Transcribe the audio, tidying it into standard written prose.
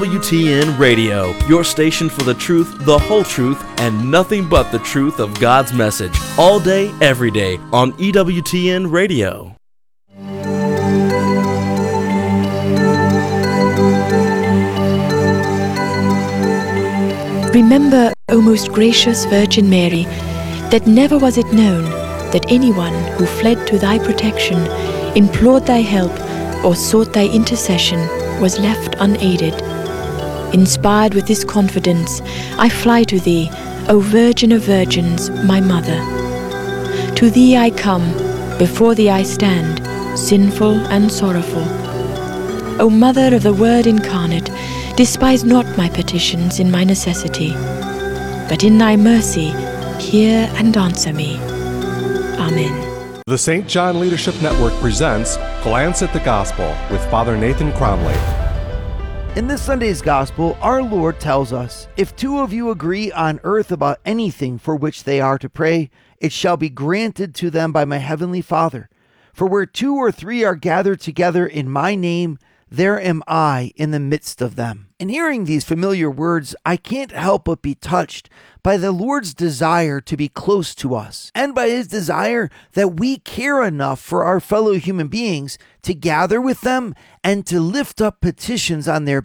EWTN Radio, your station for the truth, the whole truth, and nothing but the truth of God's message. All day, every day, on EWTN Radio. Remember, O most gracious Virgin Mary, that never was it known that anyone who fled to thy protection, implored thy help, or sought thy intercession was left unaided. Inspired with this confidence, I fly to thee, O Virgin of Virgins, my Mother. To thee I come, before thee I stand, sinful and sorrowful. O Mother of the Word incarnate, despise not my petitions in my necessity, but in thy mercy hear and answer me. Amen. The St. John Leadership Network presents Glance at the Gospel with Father Nathan Cromley. In this Sunday's Gospel, our Lord tells us, "If two of you agree on earth about anything for which they are to pray, it shall be granted to them by my heavenly Father. For where two or three are gathered together in my name, there am I in the midst of them." In hearing these familiar words, I can't help but be touched by the Lord's desire to be close to us, and by his desire that we care enough for our fellow human beings to gather with them and to lift up petitions on their